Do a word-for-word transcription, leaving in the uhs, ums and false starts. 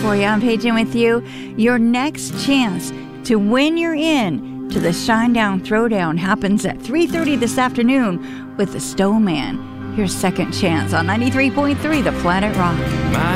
for you. I'm Paige in with you. Your next chance to win your in to the Shinedown Throwdown happens at three thirty this afternoon with the Stoneman. Here's Second Chance on ninety-three point three The Planet Rock. My